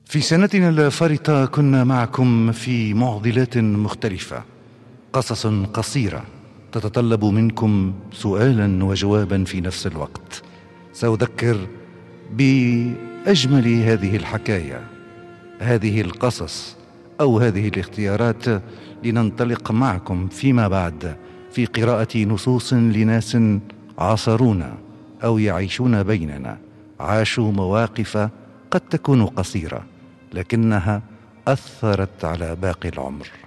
في سنتنا الفارطة كنا معكم في معضلات مختلفة، قصص قصيرة تتطلب منكم سؤالا وجوابا في نفس الوقت. سأذكر بأجمل هذه الحكاية، هذه القصص أو هذه الاختيارات، لننطلق معكم فيما بعد في قراءة نصوص لناس عاصرونا أو يعيشون بيننا، عاشوا مواقف قد تكون قصيرة لكنها أثرت على باقي العمر.